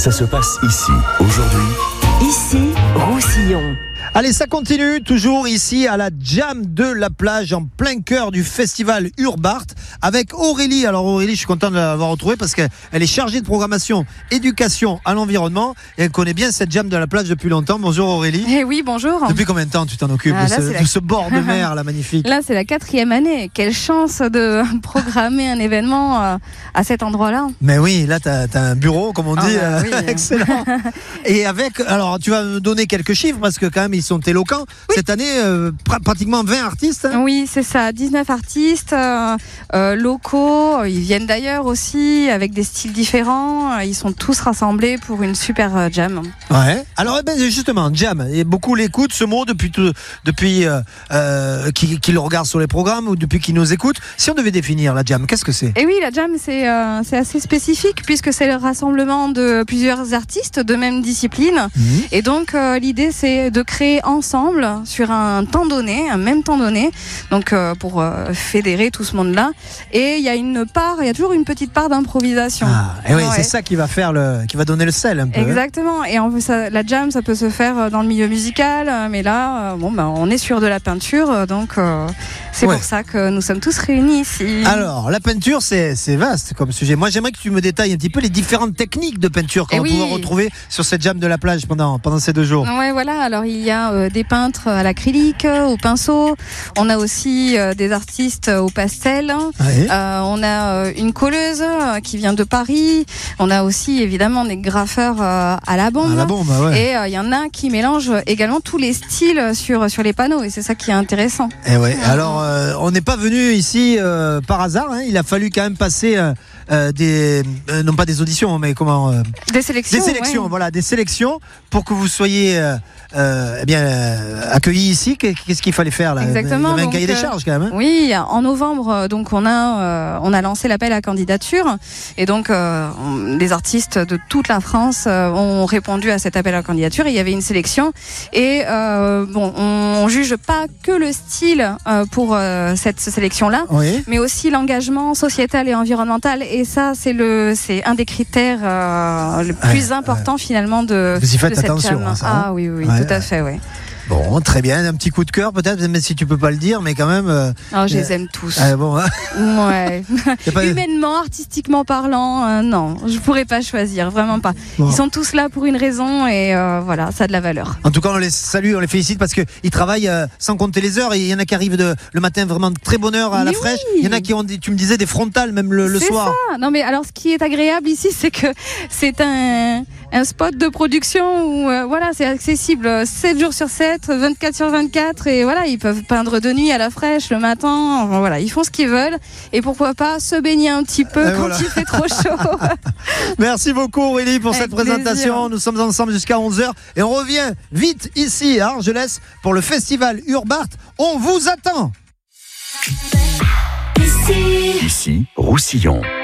Ça se passe ici, aujourd'hui. Ici, Roussillon. Allez, ça continue, toujours ici à la Jam de la plage, en plein cœur du festival Urbart, avec Aurélie. Alors Aurélie, je suis content de l'avoir retrouvée parce qu'elle est chargée de programmation éducation à l'environnement et elle connaît bien cette Jam de la plage depuis longtemps. Bonjour Aurélie. Eh oui, bonjour. Depuis combien de temps tu t'en occupes de ce bord de mer là, magnifique? Là, c'est la 4e année. Quelle chance de programmer un événement à cet endroit-là. Mais oui, là, t'as un bureau, comme on dit, oui. excellent. Et avec, alors, tu vas me donner quelques chiffres parce que quand même, ils sont éloquents. Oui. Cette année, pratiquement 20 artistes. Hein. Oui, c'est ça. 19 artistes locaux. Ils viennent d'ailleurs aussi avec des styles différents. Ils sont tous rassemblés pour une super jam. Ouais. Alors, justement, jam. Et beaucoup l'écoutent, ce mot, depuis qu'ils le regardent sur les programmes ou depuis qu'ils nous écoutent. Si on devait définir la jam, qu'est-ce que c'est? Et oui, la jam, c'est assez spécifique puisque c'est le rassemblement de plusieurs artistes de même discipline. Et donc, l'idée, c'est de créer ensemble sur un même temps donné, donc pour fédérer tout ce monde-là. Et il y a toujours une petite part d'improvisation. Et oui, c'est ça qui va donner le sel un peu. Exactement. Et en plus, la jam, ça peut se faire dans le milieu musical, mais là, on est sur de la peinture, donc c'est pour ça que nous sommes tous réunis ici. Alors, la peinture, c'est vaste comme sujet. Moi, j'aimerais que tu me détailles un petit peu les différentes techniques de peinture qu'on va pouvoir retrouver sur cette jam de la plage pendant ces 2 jours. Ouais, voilà. Alors, il y a des peintres à l'acrylique, au pinceau. On a aussi des artistes au pastel. Ouais. On a une colleuse qui vient de Paris. On a aussi, évidemment, des graffeurs à la bombe. Ouais. Et il y en a qui mélangent également tous les styles sur les panneaux. Et c'est ça qui est intéressant. Et ouais. Alors, on n'est pas venu ici par hasard. Hein. Il a fallu quand même passer non pas des auditions, mais comment des sélections. Des sélections, ouais. Voilà, des sélections pour que vous soyez accueillis ici. Qu'est-ce qu'il fallait faire là? Exactement. Il y avait un cahier des charges quand même. Hein. Oui, en novembre, donc on a lancé l'appel à candidature et donc des artistes de toute la France ont répondu à cet appel à candidature. Et il y avait une sélection et on juge pas que le style pour cette sélection-là, oui. Mais aussi l'engagement sociétal et environnemental. Et ça, c'est un des critères le plus important finalement de vous y faites cette attention jam. À ça, hein. Ah oui, tout à fait, oui. Bon, très bien, un petit coup de cœur peut-être, même si tu peux pas le dire, mais quand même. Je les aime tous. Bon, hein. Ouais. Humainement, artistiquement parlant, non, je pourrais pas choisir, vraiment pas. Bon. Ils sont tous là pour une raison et voilà, ça a de la valeur. En tout cas, on les salue, on les félicite parce qu'ils travaillent sans compter les heures. Il y en a qui arrient le matin vraiment de très bonne heure à la fraîche. Il y en a qui ont, tu me disais, des frontales même le soir. C'est ça. Non mais alors, ce qui est agréable ici, c'est que c'est un spot de production où voilà, c'est accessible 7 jours sur 7. 24 sur 24 et voilà, ils peuvent peindre de nuit à la fraîche le matin, voilà, ils font ce qu'ils veulent et pourquoi pas se baigner un petit peu quand il fait trop chaud. Merci beaucoup Aurélie pour cette présentation. Nous sommes ensemble jusqu'à 11h et on revient vite ici à Argelès pour le festival Urbart. On vous attend. Ici, Roussillon.